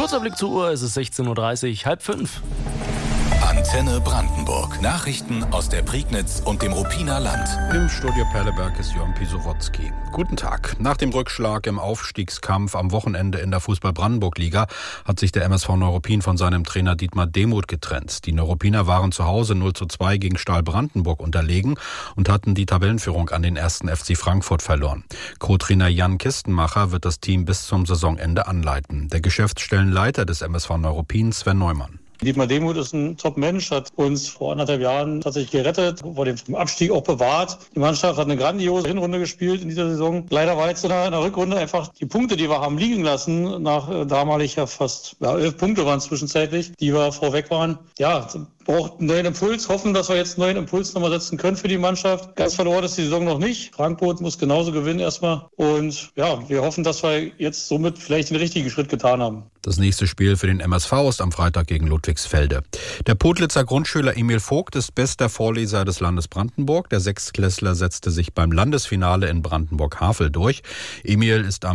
Kurzer Blick zur Uhr, es ist 16:30 Uhr, 4:30. Antenne Brandenburg. Nachrichten aus der Prignitz und dem Ruppiner Land. Im Studio Perleberg ist Jörn Pisowotzki. Guten Tag. Nach dem Rückschlag im Aufstiegskampf am Wochenende in der Fußball-Brandenburg-Liga hat sich der MSV Neuruppin von seinem Trainer Dietmar Demuth getrennt. Die Neuruppiner waren zu Hause 0:2 gegen Stahl Brandenburg unterlegen und hatten die Tabellenführung an den 1. FC Frankfurt verloren. Co-Trainer Jan Kistenmacher wird das Team bis zum Saisonende anleiten. Der Geschäftsstellenleiter des MSV Neuruppin, Sven Neumann. Dietmar Demuth ist ein Top-Mensch, hat uns vor 1,5 Jahren tatsächlich gerettet, vor dem Abstieg auch bewahrt. Die Mannschaft hat eine grandiose Hinrunde gespielt in dieser Saison. Leider war jetzt in der Rückrunde einfach die Punkte, die wir haben liegen lassen, nach damalig ja fast 11 Punkte waren es zwischenzeitlich, die wir vorweg waren. Ja, braucht einen neuen Impuls, hoffen, dass wir jetzt einen neuen Impuls nochmal setzen können für die Mannschaft. Ganz verloren ist die Saison noch nicht. Frankfurt muss genauso gewinnen erstmal. Und ja, wir hoffen, dass wir jetzt somit vielleicht den richtigen Schritt getan haben. Das nächste Spiel für den MSV ist am Freitag gegen Ludwigsfelde. Der Podlitzer Grundschüler Emil Vogt ist bester Vorleser des Landes Brandenburg. Der Sechstklässler setzte sich beim Landesfinale in Brandenburg-Havel durch. Emil ist am